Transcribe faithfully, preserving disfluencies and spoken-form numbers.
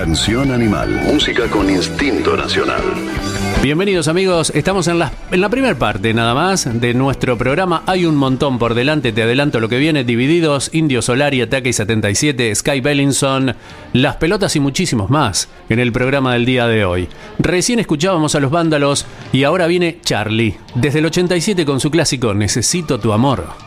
Canción Animal. Música con instinto nacional. Bienvenidos amigos, estamos en la, en la primera parte nada más de nuestro programa. Hay un montón por delante, te adelanto lo que viene. Divididos, Indio Solari, Ataque setenta y siete, Sky Bellinson, Las Pelotas y muchísimos más en el programa del día de hoy. Recién escuchábamos a Los Vándalos y ahora viene Charlie, desde el ochenta y siete con su clásico Necesito tu amor.